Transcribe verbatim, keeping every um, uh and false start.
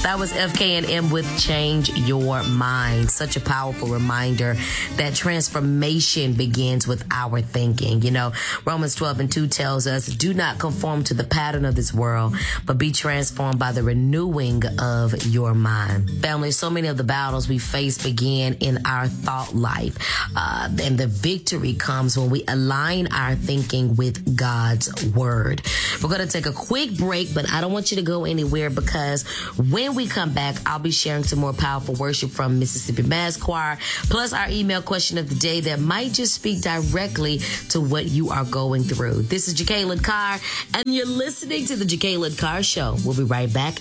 That was F K and M with Change Your Mind. Such a powerful reminder that transformation begins with our thinking. You know, Romans twelve and two tells us, do not conform to the pattern of this world, but be transformed by the renewing of your mind. Family, so many of the battles we face begin in our thought life. Uh, and the victory comes when we align our thinking with God's word. We're going to take a quick break, but I don't want you to go anywhere, because when we come back, I'll be sharing some more powerful worship from Mississippi Mass Choir, plus our email question of the day that might just speak directly to what you are going through. This is Jekalyn Carr, and you're listening to the Jekalyn Carr Show. We'll be right back